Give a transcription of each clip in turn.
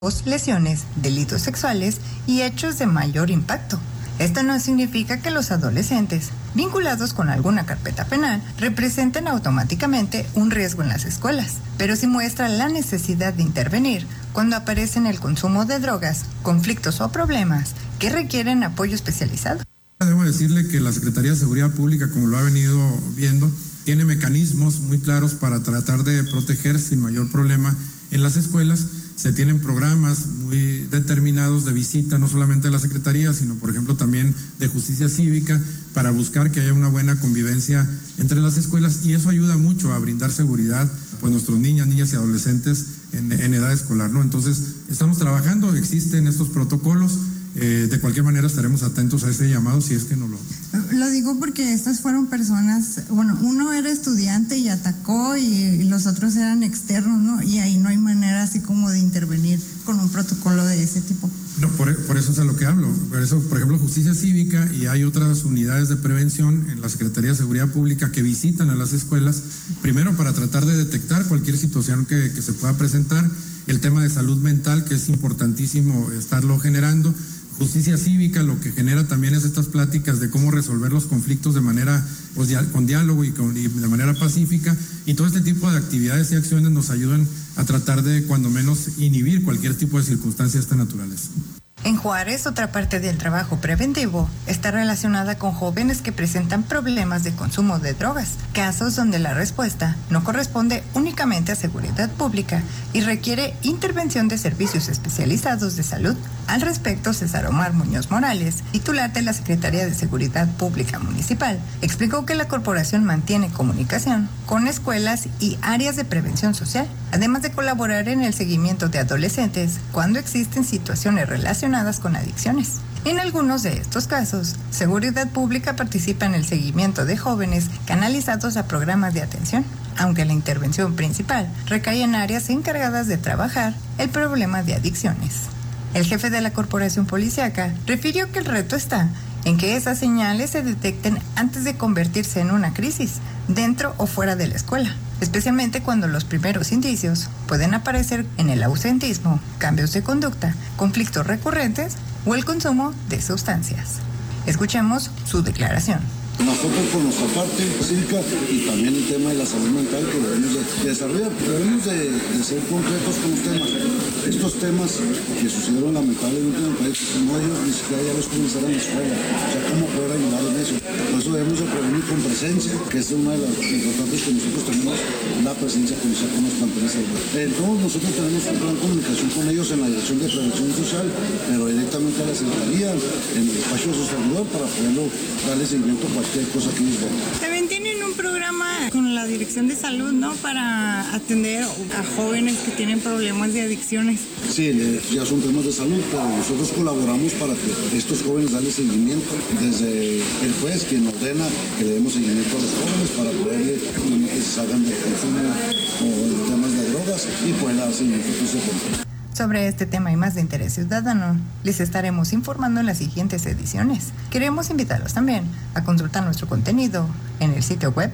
lesiones, delitos sexuales y hechos de mayor impacto. Esto no significa que los adolescentes vinculados con alguna carpeta penal representen automáticamente un riesgo en las escuelas, pero sí muestra la necesidad de intervenir cuando aparecen el consumo de drogas, conflictos o problemas que requieren apoyo especializado. Debo decirle que la Secretaría de Seguridad Pública, como lo ha venido viendo, tiene mecanismos muy claros para tratar de proteger sin mayor problema en las escuelas. Se tienen programas muy determinados de visita, no solamente de la Secretaría, sino por ejemplo también de Justicia Cívica, para buscar que haya una buena convivencia entre las escuelas, y eso ayuda mucho a brindar seguridad pues nuestros niñas y adolescentes en edad escolar, ¿no? Entonces estamos trabajando, existen estos protocolos. De cualquier manera estaremos atentos a ese llamado si es que no lo digo porque estas fueron personas, bueno, uno era estudiante y atacó y los otros eran externos, ¿no? Y ahí no hay manera así como de intervenir con un protocolo de ese tipo. No, por eso es a lo que hablo. Por eso, por ejemplo, Justicia Cívica y hay otras unidades de prevención en la Secretaría de Seguridad Pública que visitan a las escuelas, primero para tratar de detectar cualquier situación que se pueda presentar, el tema de salud mental, que es importantísimo estarlo generando. Justicia Cívica lo que genera también es estas pláticas de cómo resolver los conflictos de manera, pues, con diálogo y de manera pacífica, y todo este tipo de actividades y acciones nos ayudan a tratar de, cuando menos, inhibir cualquier tipo de circunstancia de esta naturaleza. En Juárez, otra parte del trabajo preventivo está relacionada con jóvenes que presentan problemas de consumo de drogas, casos donde la respuesta no corresponde únicamente a seguridad pública y requiere intervención de servicios especializados de salud. Al respecto, César Omar Muñoz Morales, titular de la Secretaría de Seguridad Pública Municipal, explicó que la corporación mantiene comunicación con escuelas y áreas de prevención social, además de colaborar en el seguimiento de adolescentes cuando existen situaciones relacionadas con adicciones. En algunos de estos casos, Seguridad Pública participa en el seguimiento de jóvenes canalizados a programas de atención, aunque la intervención principal recae en áreas encargadas de trabajar el problema de adicciones. El jefe de la corporación policíaca refirió que el reto está en que esas señales se detecten antes de convertirse en una crisis, dentro o fuera de la escuela, especialmente cuando los primeros indicios pueden aparecer en el ausentismo, cambios de conducta, conflictos recurrentes o el consumo de sustancias. Escuchemos su declaración. Nosotros por nuestra parte cívica y también el tema de la salud mental que debemos de desarrollar, debemos de ser concretos con los temas. Estos temas que sucedieron lamentablemente en el país, no ellos ni siquiera ya los comenzar en la escuela, o sea, cómo poder ayudar en eso. Por eso debemos de prevenir con presencia, que es una de las importantes que nosotros tenemos, la presencia policial con los planteles. Todos nosotros tenemos una gran comunicación con ellos en la Dirección de Prevención Social, pero directamente a la Secretaría, en el espacio de su servidor, para poderlo darle seguimiento a cualquier cosa que ellos vean. También tienen un programa con la Dirección de Salud, ¿no? Para atender a jóvenes que tienen problemas de adicciones. Sí, ya son temas de salud, pero nosotros colaboramos para que estos jóvenes darle seguimiento desde el juez, quien ordena que le demos seguimiento a los jóvenes para poderle que se salgan del consumo o de temas de drogas y poder dar seguimiento a ese tema. Sobre este tema y más de interés ciudadano, les estaremos informando en las siguientes ediciones. Queremos invitarlos también a consultar nuestro contenido en el sitio web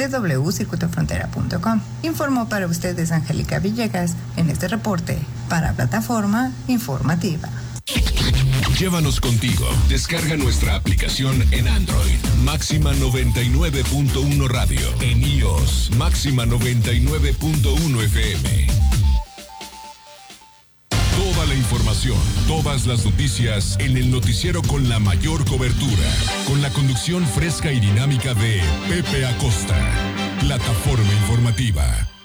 www.circuitofrontera.com. Informó para ustedes Angélica Villegas en este reporte para Plataforma Informativa. Llévanos contigo. Descarga nuestra aplicación en Android. Máxima 99.1 Radio. En iOS. Máxima 99.1 FM. Toda la información, todas las noticias en el noticiero con la mayor cobertura, con la conducción fresca y dinámica de Pepe Acosta. Plataforma Informativa.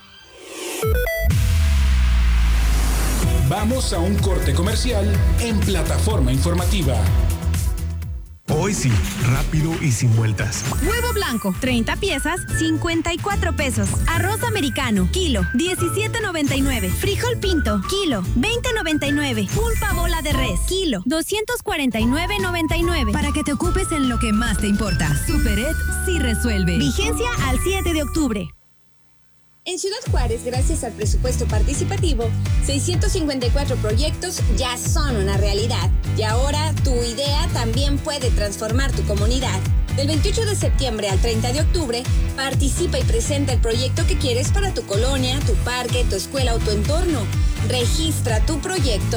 Vamos a un corte comercial en Plataforma Informativa. Hoy sí, rápido y sin vueltas. Huevo blanco, 30 piezas, 54 pesos. Arroz americano, kilo, 17.99. Frijol pinto, kilo, 20.99. Pulpa bola de res, kilo, 249.99. Para que te ocupes en lo que más te importa. Superet sí resuelve. Vigencia al 7 de octubre. En Ciudad Juárez, gracias al presupuesto participativo, 654 proyectos ya son una realidad. Y ahora tu idea también puede transformar tu comunidad. Del 28 de septiembre al 30 de octubre, participa y presenta el proyecto que quieres para tu colonia, tu parque, tu escuela o tu entorno. Registra tu proyecto